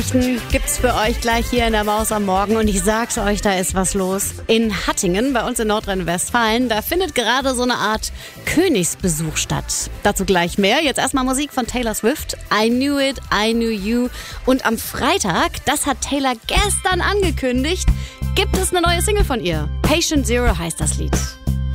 Gibt's für euch gleich hier in der Maus am Morgen und ich sag's euch, da ist was los. In Hattingen, bei uns in Nordrhein-Westfalen, da findet gerade so eine Art Königsbesuch statt. Dazu gleich mehr. Jetzt erstmal Musik von Taylor Swift. I Knew It, I Knew You. Und am Freitag, das hat Taylor gestern angekündigt, gibt es eine neue Single von ihr. Patient Zero heißt das Lied.